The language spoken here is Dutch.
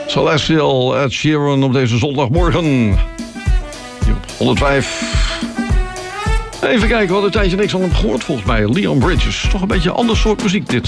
Celestial, Ed Sheeran op deze zondagmorgen. Hier op 105. Even kijken, we hadden een tijdje niks van hem gehoord volgens mij. Leon Bridges. Toch een beetje een ander soort muziek dit.